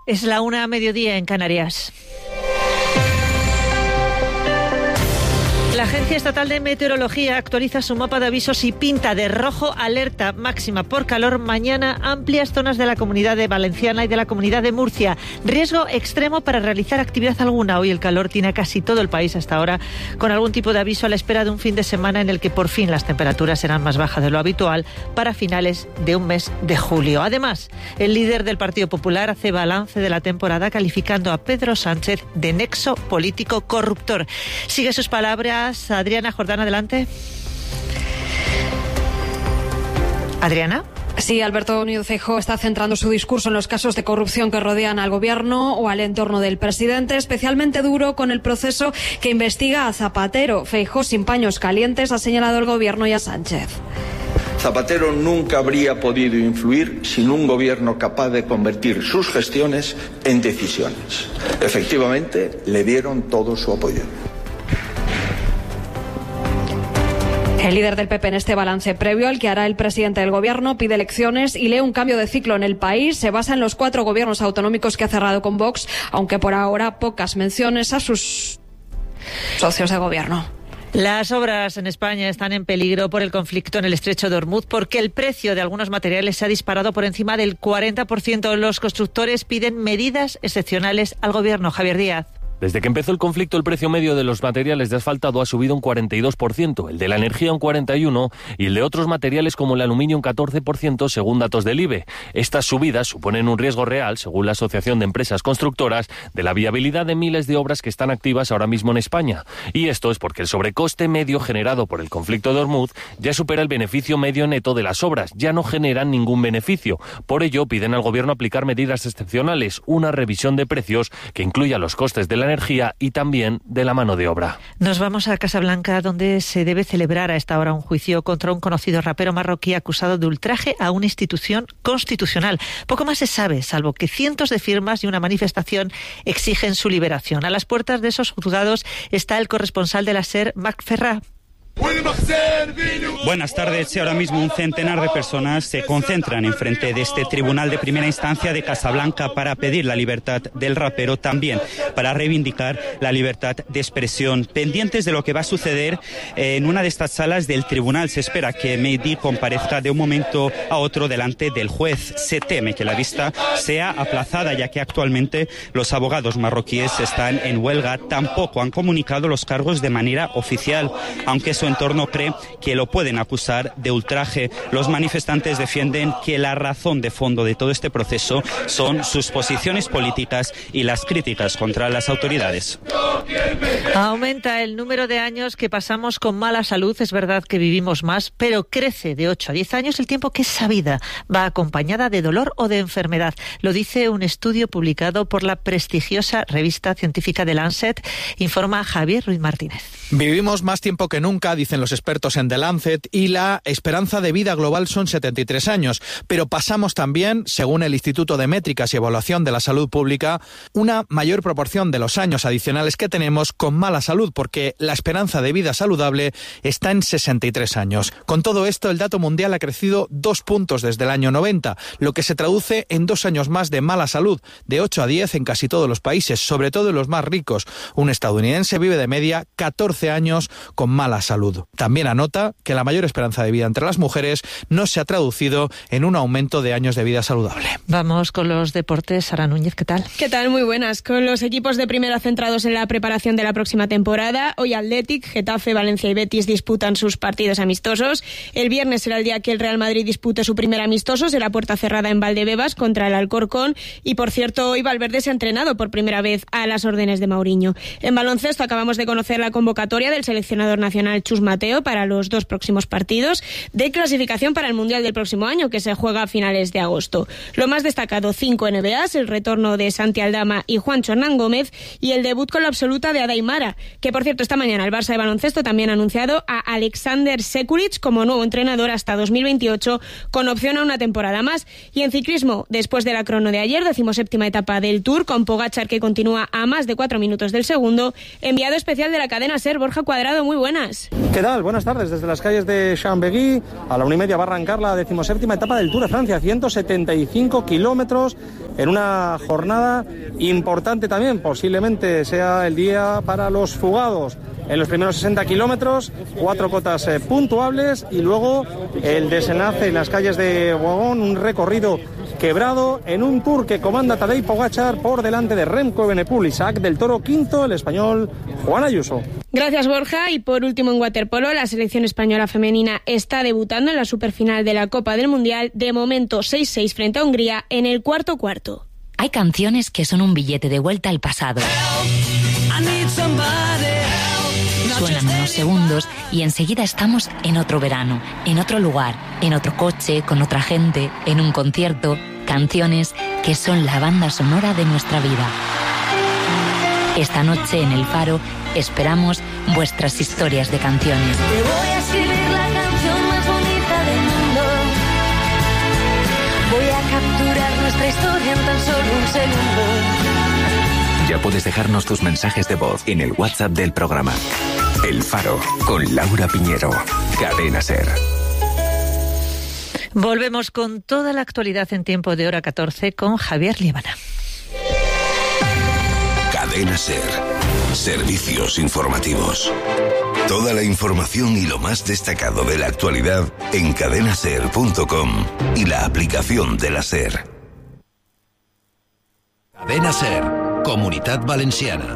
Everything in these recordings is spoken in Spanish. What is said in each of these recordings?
Es la 1:00 en Canarias. La Agencia Estatal de Meteorología actualiza su mapa de avisos y pinta de rojo alerta máxima por calor mañana amplias zonas de la Comunidad de Valenciana y de la Comunidad de Murcia. Riesgo extremo para realizar actividad alguna. Hoy el calor tiene a casi todo el país hasta ahora, con algún tipo de aviso a la espera de un fin de semana en el que por fin las temperaturas serán más bajas de lo habitual para finales de un mes de julio. Además, el líder del Partido Popular hace balance de la temporada calificando a Pedro Sánchez de nexo político corruptor. Sigue sus palabras Adriana Jordán, adelante. Adriana. Sí, Alberto Núñez Feijóo está centrando su discurso en los casos de corrupción que rodean al gobierno o al entorno del presidente, especialmente duro con el proceso que investiga a Zapatero. Feijóo, sin paños calientes, ha señalado al gobierno y a Sánchez. Zapatero nunca habría podido influir sin un gobierno capaz de convertir sus gestiones en decisiones. Efectivamente, le dieron todo su apoyo. El líder del PP en este balance previo al que hará el presidente del gobierno pide elecciones y lee un cambio de ciclo en el país. Se basa en los 4 gobiernos autonómicos que ha cerrado con Vox, aunque por ahora pocas menciones a sus socios de gobierno. Las obras en España están en peligro por el conflicto en el estrecho de Ormuz porque el precio de algunos materiales se ha disparado por encima del 40%. Los constructores piden medidas excepcionales al gobierno. Javier Díaz. Desde que empezó el conflicto, el precio medio de los materiales de asfaltado ha subido un 42%, el de la energía un 41% y el de otros materiales como el aluminio un 14%, según datos del IBE. Estas subidas suponen un riesgo real, según la Asociación de Empresas Constructoras, de la viabilidad de miles de obras que están activas ahora mismo en España. Y esto es porque el sobrecoste medio generado por el conflicto de Ormuz ya supera el beneficio medio neto de las obras, ya no generan ningún beneficio. Por ello, piden al Gobierno aplicar medidas excepcionales, una revisión de precios que incluya los costes de la energía y también de la mano de obra. Nos vamos a Casablanca, donde se debe celebrar a esta hora un juicio contra un conocido rapero marroquí acusado de ultraje a una institución constitucional. Poco más se sabe, salvo que cientos de firmas y una manifestación exigen su liberación. A las puertas de esos juzgados está el corresponsal de la SER, Marc Ferrà. Buenas tardes. Ahora mismo un centenar de personas se concentran enfrente de este tribunal de primera instancia de Casablanca para pedir la libertad del rapero, también para reivindicar la libertad de expresión. Pendientes de lo que va a suceder en una de estas salas del tribunal, se espera que Mehdi comparezca de un momento a otro delante del juez. Se teme que la vista sea aplazada, ya que actualmente los abogados marroquíes están en huelga. Tampoco han comunicado los cargos de manera oficial, aunque su entorno cree que lo pueden acusar de ultraje. Los manifestantes defienden que la razón de fondo de todo este proceso son sus posiciones políticas y las críticas contra las autoridades. Aumenta el número de años que pasamos con mala salud. Es verdad que vivimos más, pero crece de 8 a 10 años el tiempo que esa vida va acompañada de dolor o de enfermedad. Lo dice un estudio publicado por la prestigiosa revista científica The Lancet, informa Javier Ruiz Martínez. Vivimos más tiempo que nunca, dicen los expertos en The Lancet, y la esperanza de vida global son 73 años. Pero pasamos también, según el Instituto de Métricas y Evaluación de la Salud Pública, una mayor proporción de los años adicionales que tenemos con mala salud, porque la esperanza de vida saludable está en 63 años. Con todo esto, el dato mundial ha crecido 2 puntos desde el año 90, lo que se traduce en 2 años más de mala salud, de 8 a 10 en casi todos los países, sobre todo en los más ricos. Un estadounidense vive de media 14 años con mala salud. También anota que la mayor esperanza de vida entre las mujeres no se ha traducido en un aumento de años de vida saludable. Vamos con los deportes. Sara Núñez, ¿qué tal? ¿Qué tal? Muy buenas. Con los equipos de primera centrados en la preparación de la próxima temporada, hoy Athletic, Getafe, Valencia y Betis disputan sus partidos amistosos. El viernes será el día que el Real Madrid dispute su primer amistoso, será puerta cerrada en Valdebebas contra el Alcorcón. Y por cierto, hoy Valverde se ha entrenado por primera vez a las órdenes de Mourinho. En baloncesto acabamos de conocer la convocatoria del seleccionador nacional Chus Mateo para los 2 próximos partidos de clasificación para el Mundial del próximo año, que se juega a finales de agosto. Lo más destacado, 5 NBAs, el retorno de Santi Aldama y Juancho Hernán Gómez y el debut con la absoluta de Ada Aimara, que por cierto esta mañana el Barça de baloncesto también ha anunciado a Alexander Sekulic como nuevo entrenador hasta 2028, con opción a una temporada más. Y en ciclismo, después de la crono de ayer, 17ª etapa del Tour, con Pogačar que continúa a más de 4 minutos del segundo, enviado especial de la cadena SER, Borja Cuadrado, muy buenas. ¿Qué tal? Buenas tardes. Desde las calles de Chambéry a la 1:30 va a arrancar la 17ª etapa del Tour de Francia, 175 kilómetros en una jornada importante también. Posiblemente sea el día para los fugados. En los primeros 60 kilómetros, 4 cotas puntuables y luego el desenlace en las calles de Wagón, un recorrido quebrado en un Tour que comanda Tadej Pogačar por delante de Remco Evenepoel, Isaac del Toro quinto, el español Juan Ayuso. Gracias, Borja. Y por último, en waterpolo, la selección española femenina está debutando en la superfinal de la Copa del Mundial, de momento 6-6 frente a Hungría en el cuarto. Hay canciones que son un billete de vuelta al pasado. Suenan unos segundos y enseguida estamos en otro verano, en otro lugar, en otro coche, con otra gente, en un concierto. Canciones que son la banda sonora de nuestra vida. Esta noche en El Faro esperamos vuestras historias de canciones. Te voy a escribir la canción más bonita del mundo. Voy a capturar nuestra historia en tan solo un segundo. Ya puedes dejarnos tus mensajes de voz en el WhatsApp del programa. El Faro, con Laura Piñero. Cadena SER. Volvemos con toda la actualidad en tiempo de hora 14 con Javier Líbana. Cadena SER. Servicios informativos. Toda la información y lo más destacado de la actualidad en cadenaser.com y la aplicación de la SER. Cadena SER, Comunitat Valenciana.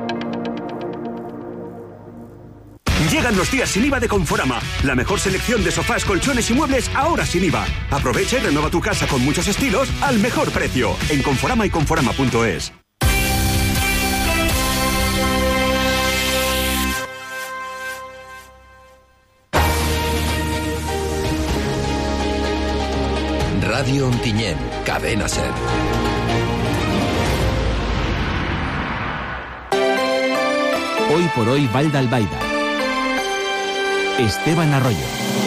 Llegan los días sin IVA de Conforama. La mejor selección de sofás, colchones y muebles ahora sin IVA. Aprovecha y renueva tu casa con muchos estilos al mejor precio. En Conforama y Conforama.es. Radio Ontinyent, Cadena SER. Hoy por hoy, Vall d'Albaida. Esteban Arroyo.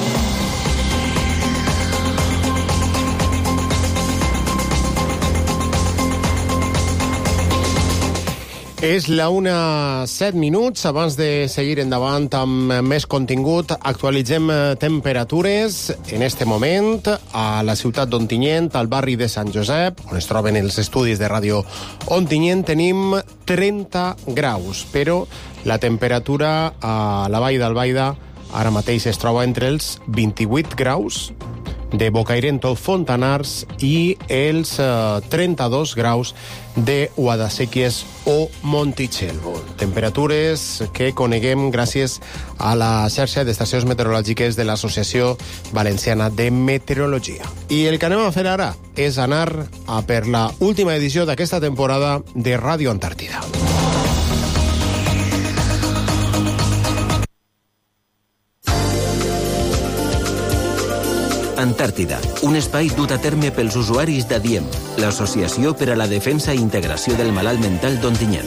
És la 1:07. Abans de seguir endavant amb més contingut, actualitzem temperatures en este moment a la ciutat d'Ontinyent, al barri de Sant Josep, on es troben els estudis de Ràdio Ontinyent. Tenim 30 graus, però la temperatura a la Vall d'Albaida ara mateix es troba entre els 28 graus de Bocairent o Fontanars i els 32 graus de Guadasséquies o Montitxelvo. Temperatures que coneguem gràcies a la xarxa d'estacions meteorològiques de l'Associació Valenciana de Meteorologia. I el que anem a fer ara és anar a per la última edició d'aquesta temporada de Ràdio Antàrtida. Antàrtida, un espai dut a terme pels usuaris d'ADIEM, l'Associació per a la Defensa i Integració del Malalt Mental d'Ontinyent.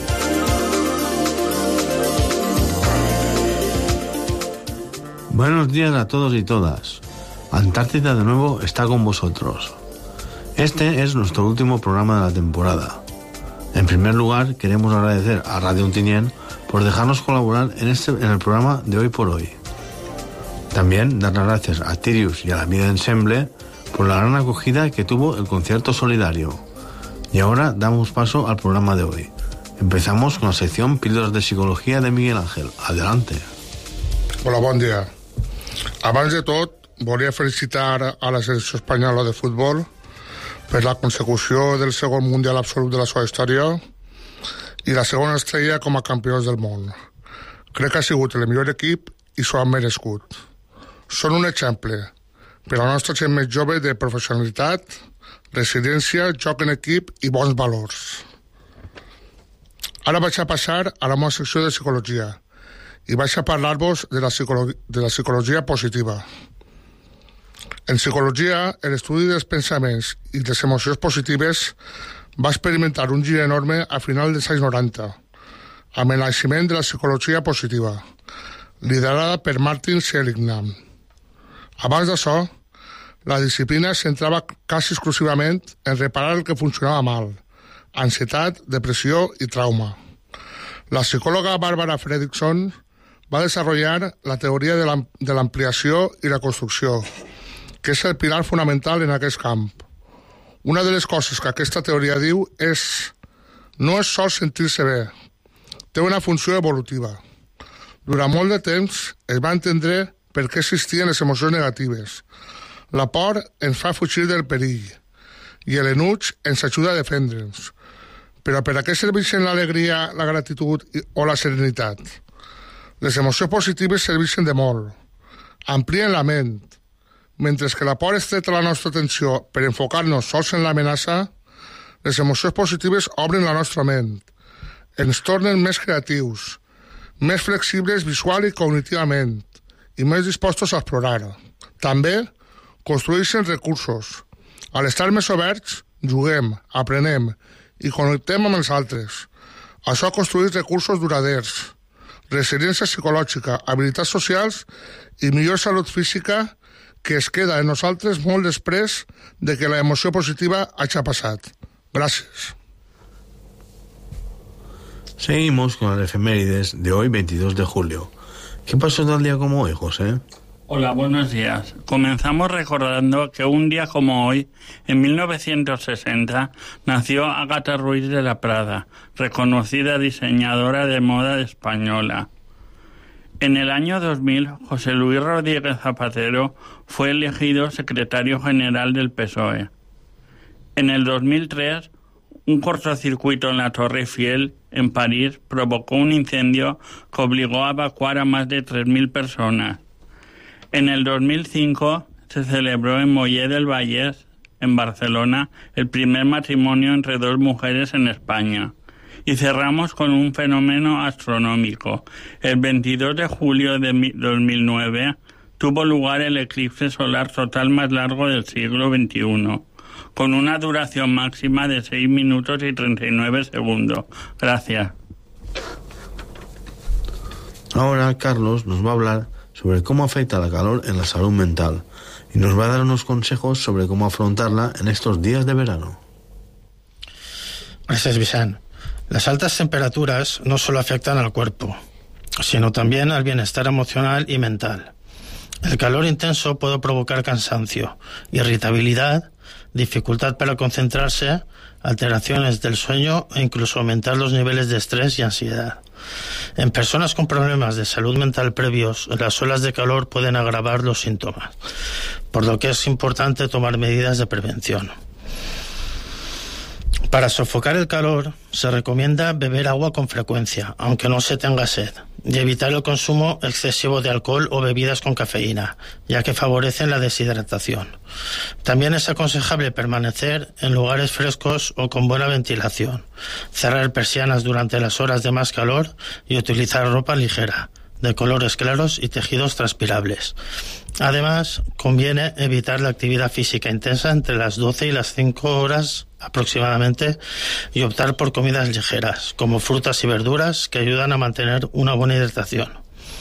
Buenos días a todos y todas. Antártida de nuevo está con vosotros. Este es nuestro último programa de la temporada. En primer lugar, queremos agradecer a Radio Ontinyent por dejarnos colaborar en el programa de Hoy por Hoy. También dar las gracias a Tirius y a la Vida Ensemble por la gran acogida que tuvo el concierto solidario. Y ahora damos paso al programa de hoy. Empezamos con la sección Píldoras de Psicología de Miguel Ángel. Adelante. Hola, bon dia. Abans de tot, volia felicitar a la selecció espanyola de futbol per la consecució del segon Mundial absolut de la seva història i la segona estrella com a campions del món. Crec que ha sigut el millor equip i s'ho han merescut. Són un exemple per a la nostra gent més jove de professionalitat, resiliència, joc en equip i bons valors. Ara vaig a passar a la meva secció de psicologia i vaig a parlar-vos de la psicologia positiva. En psicologia, l'estudi dels pensaments i les emocions positives va experimentar un gir enorme a final dels anys 90, amb el naixement de la psicologia positiva, liderada per Martin Seligman. Abans d'això, la disciplina centrava quasi exclusivament en reparar el que funcionava mal, ansietat, depressió i trauma. La psicòloga Barbara Fredrickson va desarrollar la teoria de l'ampliació i la construcció, que és el pilar fonamental en aquest camp. Una de les coses que aquesta teoria diu és no és sols sentir-se bé, té una funció evolutiva. Durant molt de temps es va entendre per què existien les emocions negatives. La por ens fa fugir del perill i l'enuig ens ajuda a defendre'ns. Però per a què serveixen l'alegria, la gratitud o la serenitat? Les emocions positives serveixen de molt. Amplien la ment. Mentre que la por estreta la nostra atenció per enfocar-nos sols en l'amenaça, les emocions positives obren la nostra ment. Ens tornen més creatius, més flexibles visual i cognitivament i més dispostos a explorar. També construeixen recursos. Al estar més oberts, juguem, aprenem i connectem amb els altres. Això ha construït recursos duraders, resiliència psicològica, habilitats socials i millor salut física que es queda en nosaltres molt després de que la emoció positiva hagi passat. Gracias. Seguimos con las efemérides de hoy, 22 de julio. ¿Qué pasó tal día como hoy, José? Hola, buenos días. Comenzamos recordando que un día como hoy, en 1960, nació Ágata Ruiz de la Prada, reconocida diseñadora de moda española. En el año 2000, José Luis Rodríguez Zapatero fue elegido secretario general del PSOE. En el 2003, un cortocircuito en la Torre Eiffel, en París, provocó un incendio que obligó a evacuar a más de 3.000 personas. En el 2005 se celebró en Mollet del Vallès, en Barcelona, el primer matrimonio entre dos mujeres en España. Y cerramos con un fenómeno astronómico. El 22 de julio de 2009 tuvo lugar el eclipse solar total más largo del siglo XXI, con una duración máxima de 6 minutos y 39 segundos. Gracias. Ahora Carlos nos va a hablar sobre cómo afecta la calor en la salud mental y nos va a dar unos consejos sobre cómo afrontarla en estos días de verano. Gracias, Vicent. Las altas temperaturas no solo afectan al cuerpo, sino también al bienestar emocional y mental. El calor intenso puede provocar cansancio, irritabilidad, dificultad para concentrarse, alteraciones del sueño e incluso aumentar los niveles de estrés y ansiedad. En personas con problemas de salud mental previos, las olas de calor pueden agravar los síntomas, por lo que es importante tomar medidas de prevención. Para sofocar el calor, se recomienda beber agua con frecuencia, aunque no se tenga sed, y evitar el consumo excesivo de alcohol o bebidas con cafeína, ya que favorecen la deshidratación. También es aconsejable permanecer en lugares frescos o con buena ventilación, cerrar persianas durante las horas de más calor y utilizar ropa ligera, de colores claros y tejidos transpirables. Además, conviene evitar la actividad física intensa entre las 12 y las 5 horas aproximadamente y optar por comidas ligeras, como frutas y verduras, que ayudan a mantener una buena hidratación.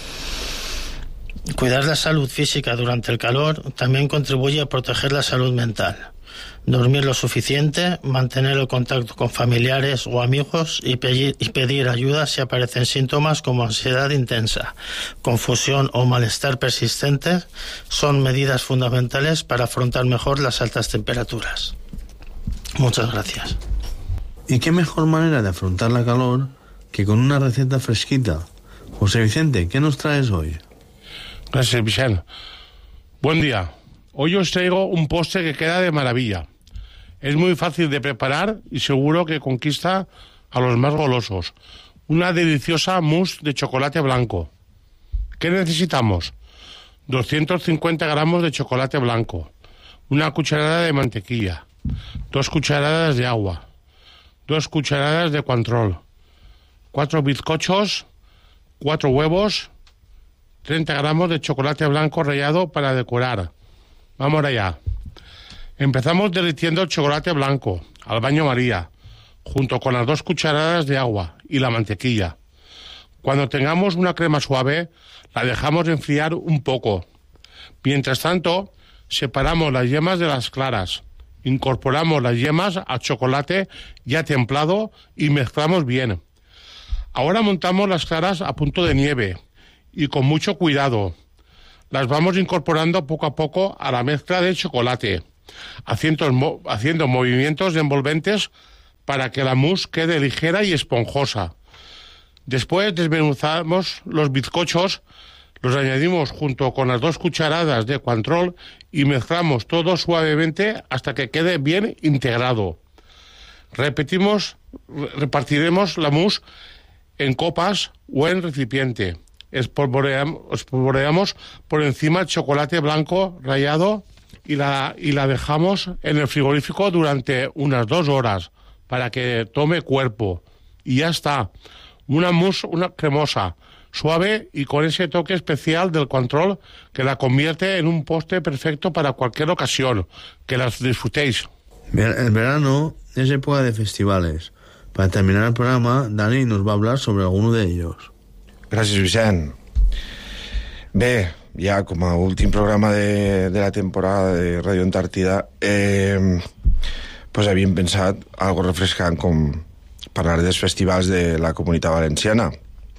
Cuidar la salud física durante el calor también contribuye a proteger la salud mental. Dormir lo suficiente, mantener el contacto con familiares o amigos y pedir ayuda si aparecen síntomas como ansiedad intensa, confusión o malestar persistente son medidas fundamentales para afrontar mejor las altas temperaturas. Muchas gracias. ¿Y qué mejor manera de afrontar la calor que con una receta fresquita? José Vicente, ¿qué nos traes hoy? Gracias, Vicente. Buen día. Hoy os traigo un postre que queda de maravilla. Es muy fácil de preparar y seguro que conquista a los más golosos. Una deliciosa mousse de chocolate blanco. ¿Qué necesitamos? 250 gramos de chocolate blanco, una cucharada de mantequilla, 2 cucharadas de agua, 2 cucharadas de Cointreau, 4 bizcochos, 4 huevos, 30 gramos de chocolate blanco rallado para decorar. Vamos allá. Empezamos derritiendo el chocolate blanco al baño María, junto con las 2 cucharadas de agua y la mantequilla. Cuando tengamos una crema suave, la dejamos enfriar un poco. Mientras tanto, separamos las yemas de las claras. Incorporamos las yemas al chocolate ya templado y mezclamos bien. Ahora montamos las claras a punto de nieve y con mucho cuidado. Las vamos incorporando poco a poco a la mezcla de chocolate, haciendo movimientos envolventes para que la mousse quede ligera y esponjosa. Después desmenuzamos los bizcochos, los añadimos junto con las 2 cucharadas de Cointreau y mezclamos todo suavemente hasta que quede bien integrado. Repartiremos la mousse en copas o en recipiente. Espolvoreamos por encima el chocolate blanco rallado y la dejamos en el frigorífico durante unas 2 horas para que tome cuerpo. Y ya está. Una mousse cremosa, suave y con ese toque especial del Cointreau que la convierte en un postre perfecto para cualquier ocasión. Que las disfrutéis. El verano es época de festivales. Para terminar el programa, Dani nos va a hablar sobre alguno de ellos. Gràcies, Vicent. Bé, ja com a últim programa de la temporada de Radio Antàrtida, pues havíem pensat algo refrescant com parlar dels festivals de la Comunitat Valenciana.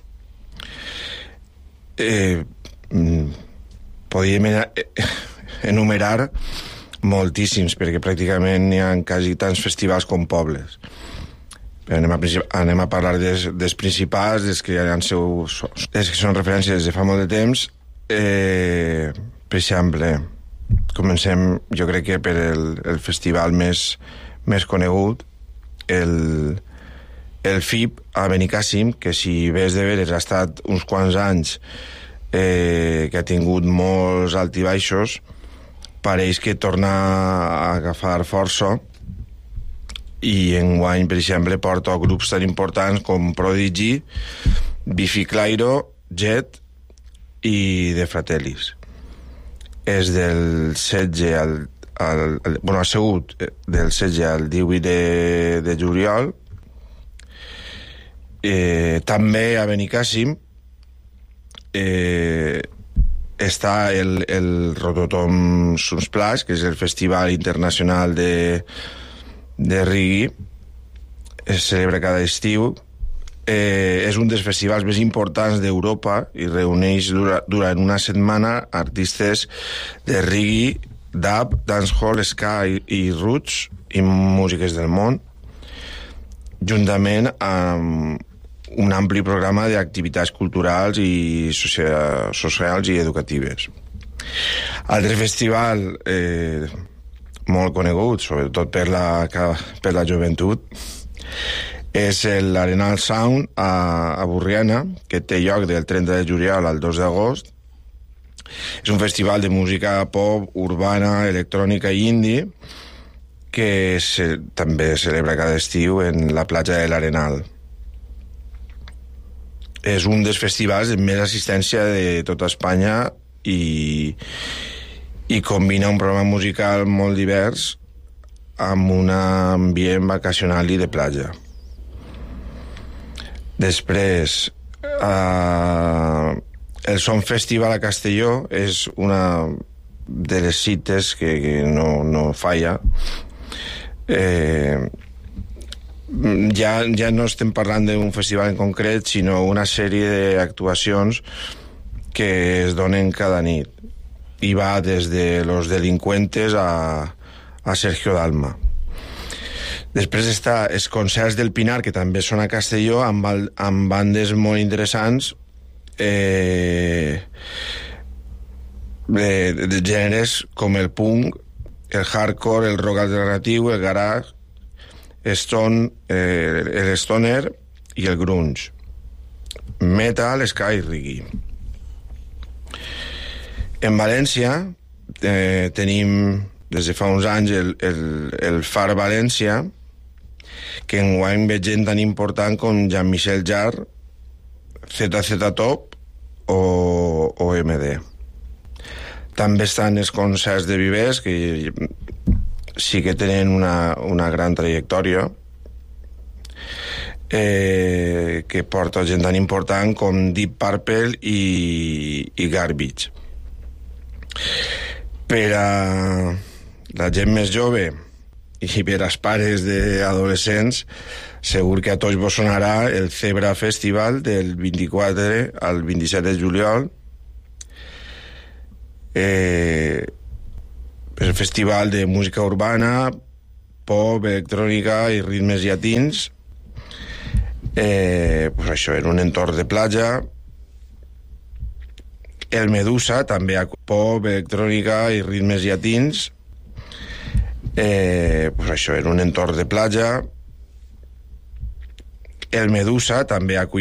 Podíem enumerar moltíssims, perquè pràcticament n'hi ha quasi tants festivals com pobles. Però anem a parlar dels principals, dels que són referències des de fa molt de temps. Per exemple, comencem, jo crec que per el festival més conegut, el FIP a Benicàssim, que si ves de veres ha estat uns quants anys, que ha tingut molts alt i baixos, pareix que torna a agafar força, i enguany, per exemple, porta grups tan importants com Prodigy, Biffy Clyro, Jet i The Fratellis. És del 16 ha sigut del 16 al 18 de juliol. També a Benicàssim està el Rototom Sunsplash, que és el festival internacional de reggae. Es celebra cada estiu. És un dels festivals més importants d'Europa i reuneix durant una setmana artistes de reggae, dub, dancehall, ska i roots i músiques del món, juntament amb un ampli programa d'activitats culturals i socials i educatives. Altre festival molt conegut, sobretot per la joventut, és l'Arenal Sound a Borriana, que té lloc del 30 de juliol al 2 d'agost. És un festival de música pop, urbana, electrònica i indie, que també celebra cada estiu en la platja de l'Arenal. És un dels festivals amb més assistència de tota Espanya i combina un programa musical molt divers amb un ambient vacacional i de platja. Després, el Son Festival a Castelló és una de les cites que no falla. Ja no estem parlant d'un festival en concret, sinó una sèrie d'actuacions que es donen cada nit. I va des de Los Delincuentes a Sergio Dalma. Després està els concerts del Pinar, que també són a Castelló, amb bandes molt interessants de gèneres com el punk, el hardcore, el rock alternatiu, el garage, el stoner i el grunge, metal, ska i reggae. En València tenim des de fa uns anys el Far València, que enguany ve gent tan important com Jean-Michel Jarre, ZZ Top o MD. També estan els concerts de Vivers, que sí que tenen una gran trajectòria, que porta gent tan important com Deep Purple i Garbage. Per a la gent més jove i per als pares d'adolescents, segur que a tots vos sonarà el Zebra Festival del 24 al 27 de juliol. El festival de música urbana, pop, electrònica i ritmes llatins. Pues això, en un entorn de platja. El Medusa també pop, electrònica i ritmes llatins. Pues això, en un entorn de platja. El Medusa també